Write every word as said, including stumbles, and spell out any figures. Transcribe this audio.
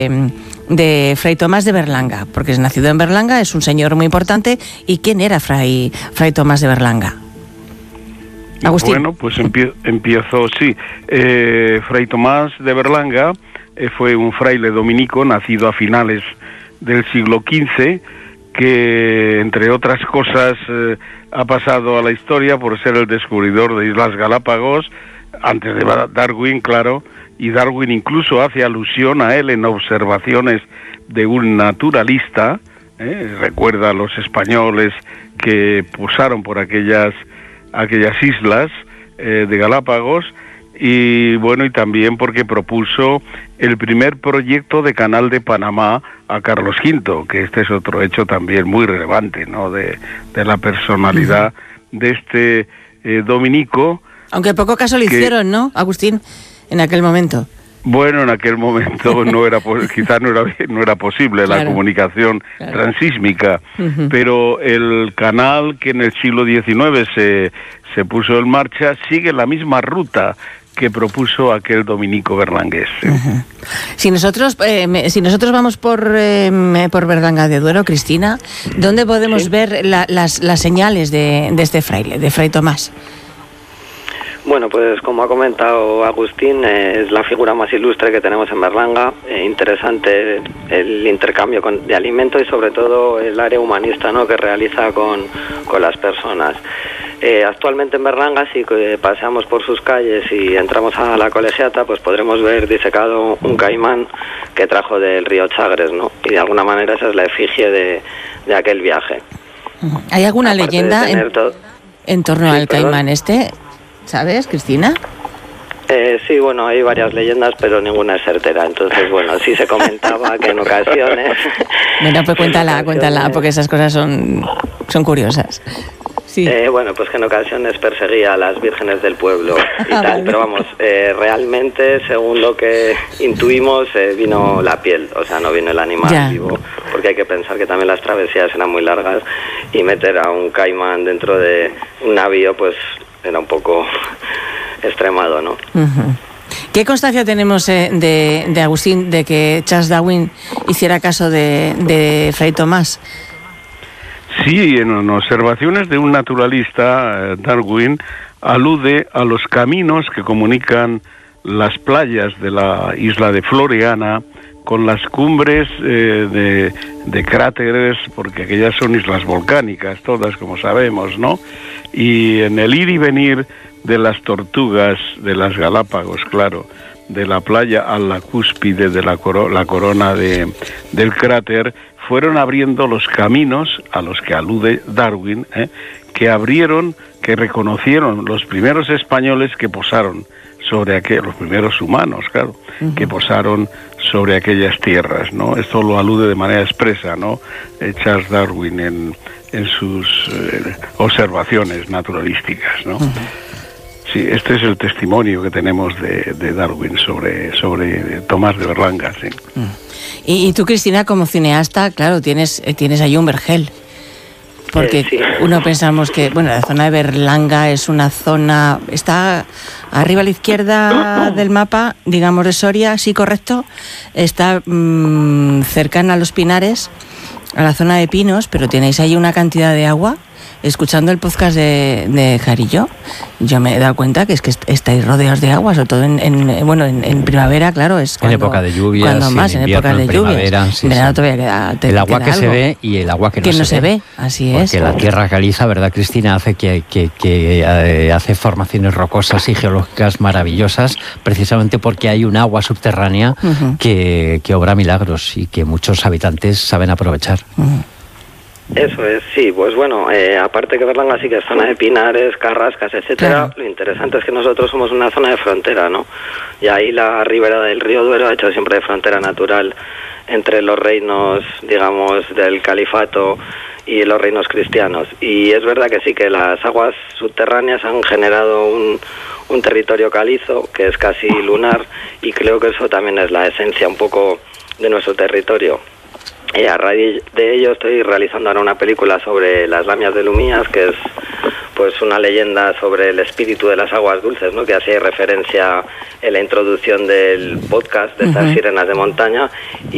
de Fray Tomás de Berlanga, porque es nacido en Berlanga, es un señor muy importante. ¿Y quién era Fray, Fray Tomás de Berlanga? Agustín. Bueno, pues empie- empiezo, sí. Eh, Fray Tomás de Berlanga eh, fue un fraile dominico nacido a finales del siglo quince, que entre otras cosas eh, ha pasado a la historia por ser el descubridor de Islas Galápagos, antes de Darwin, claro, y Darwin incluso hace alusión a él en observaciones de un naturalista, ¿eh? Recuerda a los españoles que posaron por aquellas, aquellas islas eh, de Galápagos, y bueno, y también porque propuso el primer proyecto de canal de Panamá a Carlos quinto, que este es otro hecho también muy relevante, ¿no?, de, de la personalidad uh-huh. de este eh, dominico. Aunque poco caso le hicieron, ¿no, Agustín, en aquel momento? Bueno, en aquel momento no era quizás no era no era posible claro, la comunicación claro. transísmica, uh-huh. pero el canal que en el siglo diecinueve se se puso en marcha sigue la misma ruta que propuso aquel dominico berlangués. Uh-huh. Si nosotros eh, si nosotros vamos por eh, por Berlanga de Duero, Cristina, ¿dónde podemos sí. ver la, las las señales de, de este fraile, de Fray Tomás? Bueno, pues como ha comentado Agustín, eh, es la figura más ilustre que tenemos en Berlanga. Eh, interesante el intercambio con, de alimentos y sobre todo el área humanista, ¿no?, que realiza con, con las personas. Eh, actualmente en Berlanga, si eh, paseamos por sus calles y entramos a la colegiata, pues podremos ver disecado un caimán que trajo del río Chagres, ¿no? Y de alguna manera esa es la efigie de, de aquel viaje. ¿Hay alguna Aparte leyenda en, todo... en torno sí, al perdón. caimán este? ¿Sabes, Cristina? Eh, sí, bueno, hay varias leyendas, pero ninguna es certera. Entonces, bueno, sí se comentaba que en ocasiones... Bueno, pues cuéntala, ocasiones... cuéntala, porque esas cosas son, son curiosas. Sí. Eh, bueno, pues que en ocasiones perseguía a las vírgenes del pueblo y ah, tal, vale. Pero vamos, eh, realmente, según lo que intuimos, eh, vino la piel, o sea, no vino el animal ya. vivo, porque hay que pensar que también las travesías eran muy largas y meter a un caimán dentro de un navío, pues... era un poco extremado, ¿no? Uh-huh. ¿Qué constancia tenemos eh, de, de Agustín de que Charles Darwin hiciera caso de, de Fray Tomás? Sí, en observaciones de un naturalista, Darwin alude a los caminos que comunican las playas de la isla de Floreana con las cumbres eh, de, de cráteres, porque aquellas son islas volcánicas, todas, como sabemos, ¿no? Y en el ir y venir de las tortugas de las Galápagos, claro, de la playa a la cúspide de la, coro- la corona de, del cráter, fueron abriendo los caminos a los que alude Darwin, ¿eh? que abrieron, que reconocieron los primeros españoles que posaron sobre aquellos, los primeros humanos, claro, uh-huh. que posaron sobre aquellas tierras, ¿no? Esto lo alude de manera expresa, ¿no?, eh, Charles Darwin en, en sus eh, observaciones naturalísticas, ¿no? Uh-huh. Sí, este es el testimonio que tenemos de, de Darwin sobre, sobre Tomás de Berlanga, sí. Uh-huh. Y, y tú, Cristina, como cineasta, claro, tienes, tienes ahí un vergel. Porque eh, sí. uno pensamos que, bueno, la zona de Berlanga es una zona, está arriba a la izquierda del mapa, digamos de Soria, sí, correcto, está mmm, cercana a los Pinares, a la zona de Pinos, pero tenéis ahí una cantidad de agua. Escuchando el podcast de, de Jarillo, yo me he dado cuenta que es que estáis rodeados de agua, sobre todo en, en bueno en, en primavera, claro, es cuando, en época de lluvias, cuando más, en, en época de lluvias. Sí, en verano sí. todavía queda, te, el agua queda que algo. se ve y el agua que no, que no se, se ve. ve, así porque es. Porque la tierra caliza, ¿verdad, Cristina? Hace que, que, que eh, hace formaciones rocosas y geológicas maravillosas, precisamente porque hay un agua subterránea uh-huh. que, que obra milagros y que muchos habitantes saben aprovechar. Uh-huh. Eso es, sí, pues bueno, eh, aparte que Berlanga sí que es zona de pinares, carrascas, etcétera, claro. Lo interesante es que nosotros somos una zona de frontera, ¿no? Y ahí la ribera del río Duero ha hecho siempre de frontera natural entre los reinos, digamos, del califato y los reinos cristianos. Y es verdad que sí, que las aguas subterráneas han generado un, un territorio calizo que es casi lunar, y creo que eso también es la esencia un poco de nuestro territorio. Y a raíz de ello estoy realizando ahora una película sobre las lamias de Lumías, que es pues una leyenda sobre el espíritu de las aguas dulces, ¿no?, que hacía referencia en la introducción del podcast de estas uh-huh. sirenas de montaña. Y